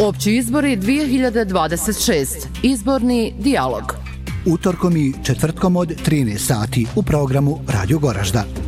Opći izbori 2026. Izborni dijalog. Utorkom i četvrtkom od 13 sati u programu Radio Goražda.